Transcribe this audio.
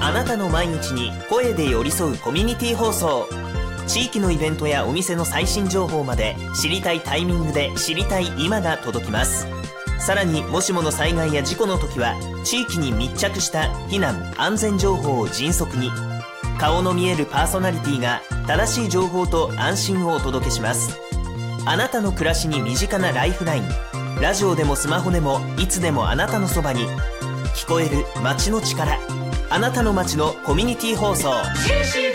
あなたの毎日に声で寄り添うコミュニティ放送。地域のイベントやお店の最新情報まで、知りたいタイミングで知りたい今が届きます。さらに、もしもの災害や事故の時は地域に密着した避難安全情報を迅速に、顔の見えるパーソナリティが正しい情報と安心をお届けします。あなたの暮らしに身近なライフライン、ラジオでもスマホでもいつでもあなたのそばに、聞こえる街の力、あなたの街のコミュニティ放送。